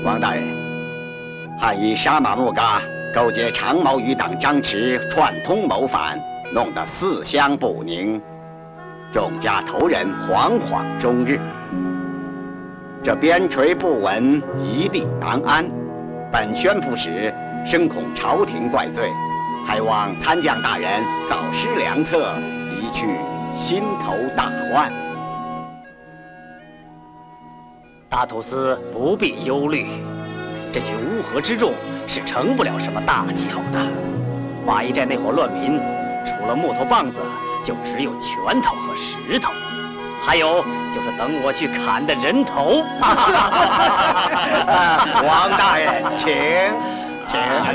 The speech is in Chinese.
王大人，汉以杀马木嘎勾结长毛余党张弛串通谋反，弄得四乡不宁，众家头人惶惶终日。这边陲不稳，一力难安。本宣抚使深恐朝廷怪罪，还望参将大人早施良策，以去心头大患。 大土司不必忧虑，这群乌合之众是成不了什么大气候的。马邑寨那伙乱民，除了木头棒子，就只有拳头和石头，还有就是等我去砍的人头。 王大人，请。